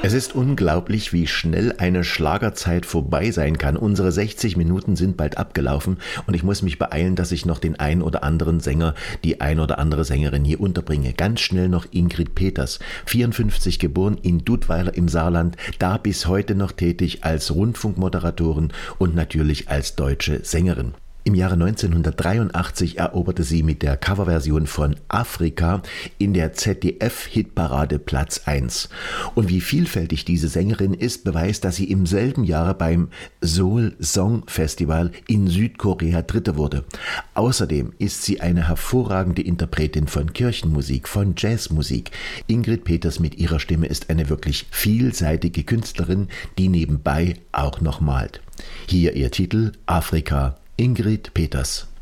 Es ist unglaublich, wie schnell eine Schlagerzeit vorbei sein kann. Unsere 60 Minuten sind bald abgelaufen und ich muss mich beeilen, dass ich noch den ein oder anderen Sänger, die ein oder andere Sängerin hier unterbringe. Ganz schnell noch Ingrid Peters, 54, geboren in Dudweiler im Saarland, da bis heute noch tätig als Rundfunkmoderatorin und natürlich als deutsche Sängerin. Im Jahre 1983 eroberte sie mit der Coverversion von Afrika in der ZDF-Hitparade Platz 1. Und wie vielfältig diese Sängerin ist, beweist, dass sie im selben Jahre beim Seoul Song Festival in Südkorea Dritte wurde. Außerdem ist sie eine hervorragende Interpretin von Kirchenmusik, von Jazzmusik. Ingrid Peters mit ihrer Stimme ist eine wirklich vielseitige Künstlerin, die nebenbei auch noch malt. Hier ihr Titel Afrika. Ingrid Peters.